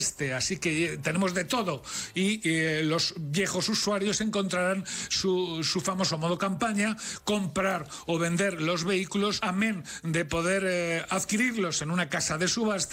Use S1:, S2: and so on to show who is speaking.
S1: Así que tenemos de todo y los viejos usuarios encontrarán su famoso modo campaña, comprar o vender los vehículos, amén de poder adquirirlos en una casa de subasta.